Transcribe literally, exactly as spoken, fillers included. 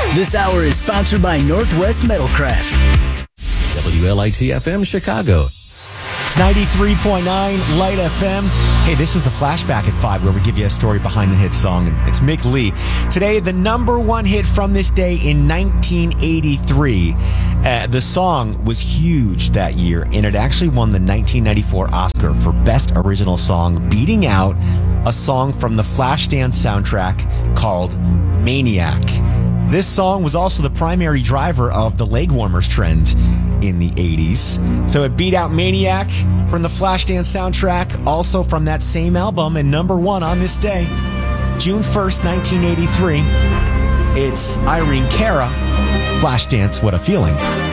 This hour is sponsored by Northwest Metalcraft. W L I T F M Chicago. It's ninety-three point nine Light F M. Hey, this is the Flashback at five, where we give you a story behind the hit song. It's Mick Lee. Today, the number one hit from this day in nineteen eighty-three. Uh, the song was huge that year, and it actually won the nineteen ninety-four Oscar for Best Original Song, beating out a song from the Flashdance soundtrack called Maniac. This song was also the primary driver of the leg warmers trend in the eighties. So it beat out Maniac from the Flashdance soundtrack, also from that same album, and number one on this day, June first, nineteen eighty-three. It's Irene Cara, Flashdance, What a Feeling.